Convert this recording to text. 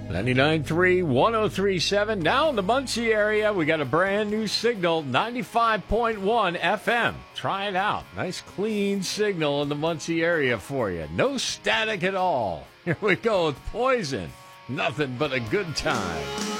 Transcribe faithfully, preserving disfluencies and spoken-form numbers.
ninety-nine point three, one oh three point seven. Now in the Muncie area, we got a brand new signal, ninety-five point one F M. Try it out. Nice clean signal in the Muncie area for you. No static at all. Here we go with Poison. Nothing but a good time.